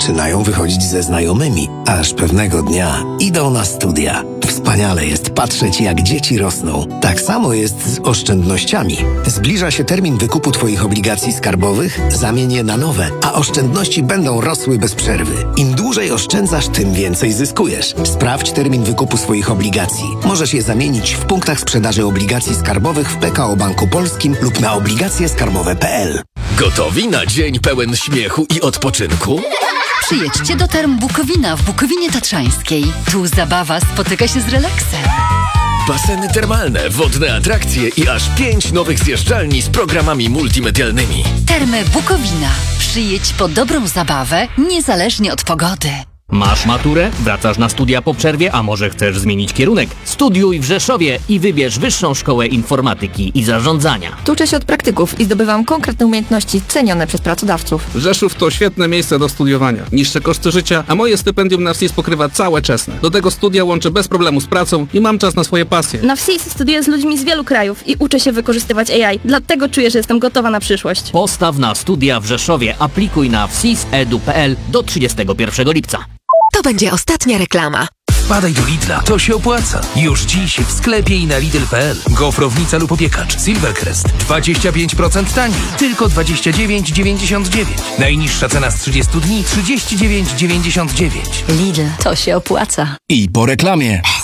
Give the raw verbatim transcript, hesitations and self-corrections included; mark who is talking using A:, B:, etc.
A: zaczynają wychodzić ze znajomymi, aż pewnego dnia idą na studia. Wspaniale jest patrzeć, jak dzieci rosną. Tak samo jest z oszczędnościami. Zbliża się termin wykupu Twoich obligacji skarbowych, zamień je na nowe, a oszczędności będą rosły bez przerwy. Im dłużej oszczędzasz, tym więcej zyskujesz. Sprawdź termin wykupu swoich obligacji. Możesz je zamienić w punktach sprzedaży obligacji skarbowych w P K O Banku Polskim lub na obligacje skarbowe kropka p l.
B: Gotowi na dzień pełen śmiechu i odpoczynku?
C: Przyjedźcie do Term Bukowina w Bukowinie Tatrzańskiej. Tu zabawa spotyka się z relaksem.
B: Baseny termalne, wodne atrakcje i aż pięć nowych zjeżdżalni z programami multimedialnymi.
C: Termy Bukowina. Przyjedź po dobrą zabawę, niezależnie od pogody.
D: Masz maturę? Wracasz na studia po przerwie, a może chcesz zmienić kierunek? Studiuj w Rzeszowie i wybierz Wyższą Szkołę Informatyki i Zarządzania.
E: Tu uczę się od praktyków i zdobywam konkretne umiejętności cenione przez pracodawców.
F: Rzeszów to świetne miejsce do studiowania. Niższe koszty życia, a moje stypendium na W S I S pokrywa całe Czesne. Do tego studia łączę bez problemu z pracą i mam czas na swoje pasje.
G: Na W S I S studiuję z ludźmi z wielu krajów i uczę się wykorzystywać A I. Dlatego czuję, że jestem gotowa na przyszłość.
D: Postaw na studia w Rzeszowie. Aplikuj na w s i s kropka e d u kropka p l do trzydziestego pierwszego lipca.
H: To będzie ostatnia reklama.
I: Wpadaj do Lidla, to się opłaca. Już dziś w sklepie i na lidl kropka p l. Gofrownica lub opiekacz Silvercrest dwadzieścia pięć procent taniej, tylko dwadzieścia dziewięć dziewięćdziesiąt dziewięć. Najniższa cena z trzydziestu dni trzydzieści dziewięć dziewięćdziesiąt dziewięć.
C: Lidl, to się opłaca.
A: I po reklamie.